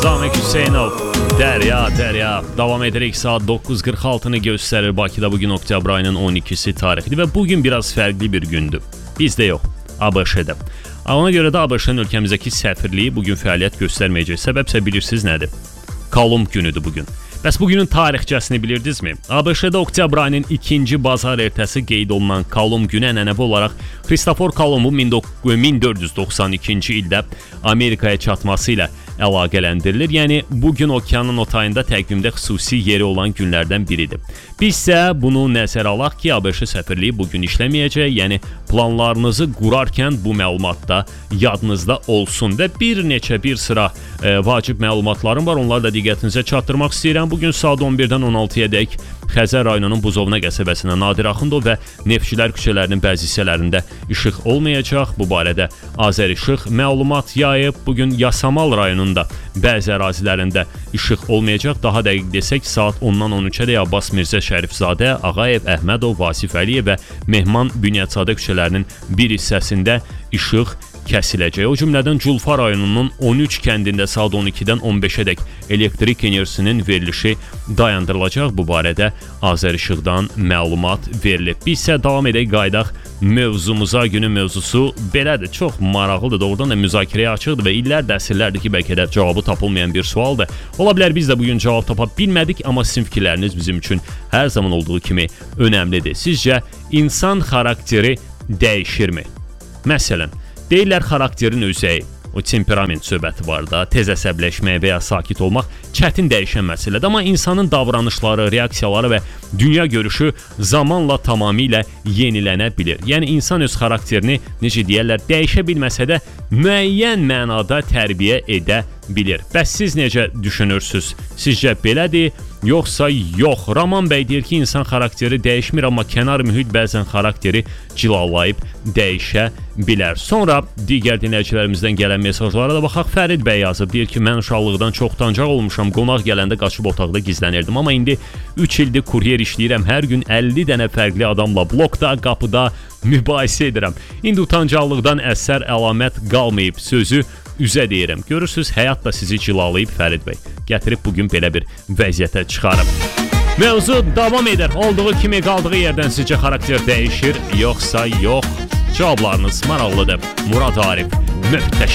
Zamek Hüseynov, Derya. Davam edirik, saat 9:46'ını göstərir. Bakıda bugün oktyabr ayının 12'si tarixli və bugün biraz fərqli bir gündür. Bizdə yox, ABŞ-də. Ona görə də ABŞ-ın ölkəmizdəki səfirliyi bugün fəaliyyət göstərməyəcək. Səbəbsə bilirsiniz nədir? Kolumb günüdür bugün. Bəs bugünün tarixçəsini bilirdinizmi? ABŞ-da oktyabr ayının 2-ci bazar ertəsi qeyd olunan Kolumb günü ənənəvi olaraq Kristofor Kolumbun 1492-ci ildə Amerikaya çatması ilə əlaqələndirilir. Yəni, bugün okeanın o tayında təqvimdə xüsusi yeri olan günlərdən biridir. Biz isə bunu nəzərə alaq ki, ABŞ səfirliyi bugün işləməyəcək, yəni planlarınızı qurarkən bu məlumatda yadınızda olsun və bir sıra vacib məlumatlarım var, onları da diqqətinizə çatdırmaq istəyirəm. Bugün saat 11-dən 16-ya dək Xəzər rayonunun Buzovna qəsəbəsində Nadir Axundov və Neftçilər küçələrinin bəzi hissələrində işıq olmayacaq. Bu barədə Azərişıq məlumat yayıb. Bugün Yasamal rayonunda bəzi ərazilərində işıq olmayacaq. Daha dəqiq desək, saat 10-dan 13-ə dək Abbas Mirzə Şərifzadə, Ağayev, Əhmədov, Vasif Əliyev və Mehman Bünyadzadə küçələrinin bir hissəsində işıq kəsiləcək. O cümlədən Culfa rayonunun 13 kəndində saat 12-dən 15-ə dək elektrik enerjisinin verilişi dayandırılacaq. Bu barədə Azərişıqdan məlumat verilib. Biz isə davam edək, qaydaq mövzumuza. Günün mövzusu belədir. Çox maraqlıdır, doğrudan da müzakirəyə açıqdır və illərdir, əsrlərdir ki, bəlkə də cavabı tapılmayan bir sualdır. Ola bilər biz də bugün cavab tapa bilmədik, amma sizin fikirləriniz bizim üçün hər zaman olduğu kimi önəmlidir. Sizcə insan xarakteri dəyişirmi? Məsələn, deyirlər xarakterin özəyi, o temperament söhbəti var da, tez əsəbləşmək və ya sakit olmaq çətin dəyişən məsələdir. Amma insanın davranışları, reaksiyaları və dünya görüşü zamanla tamamilə yenilənə bilir. Yəni, insan öz xarakterini, necə deyərlər, dəyişə bilməsə də müəyyən mənada tərbiyə edə bilir. Bəs siz necə düşünürsünüz? Sizcə belədir, yoxsa yox? Raman bəy deyir ki, insan xarakteri dəyişmir, amma kənar mühit bəzən xarakteri cilalayıb dəyişə bilər. Sonra digər dinləyicilərimizdən gələn mesajlara da baxaq. Fərid bəy yazıb, deyir ki, mən uşaqlıqdan çox utancaq olmuşam, qonaq gələndə qaçıb otaqda gizlənirdim, amma indi 3 ildir kuryer işləyirəm, hər gün 50 dənə fərqli adamla blokda, qapıda mübahisə edirəm. İndi utancaqlıqdan əsər əlamət qalmayıb, sözü üzə deyirəm. Görürsünüz, həyat da sizi cilalayıb Fərid bəy. Gətirib bugün belə bir vəziyyətə çıxarıb. Mövzu davam edir. Olduğu kimi qaldığı yerdən sizcə xarakter dəyişir, yoxsa yox? Cavablarınız maraqlıdır. Murad Arif, möhtəşəm.